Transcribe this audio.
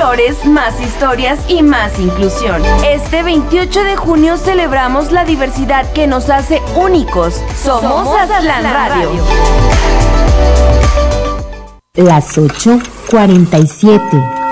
colores, más historias y más inclusión. Este 28 de junio celebramos la diversidad que nos hace únicos. Somos Aztlán Radio. Las 8:47.